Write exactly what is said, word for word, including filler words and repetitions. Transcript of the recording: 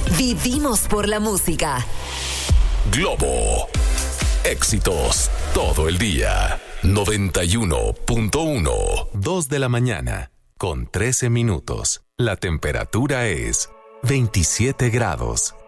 Vivimos por la música. Globo. Éxitos todo el día. noventa y uno punto uno. Dos de la mañana con trece minutos. La temperatura es veintisiete grados.